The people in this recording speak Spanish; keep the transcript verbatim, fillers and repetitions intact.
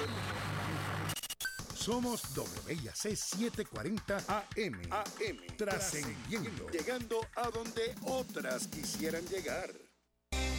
Somos W I A C setecientos cuarenta A M. A M. Trascendiendo. Llegando a donde otras quisieran llegar.